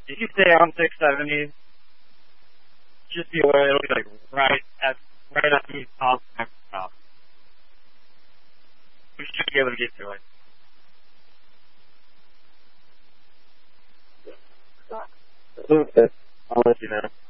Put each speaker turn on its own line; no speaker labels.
if you stay on 670, just be aware it'll be like right after you stop. We should be able to get to it. Okay. I'll let you know.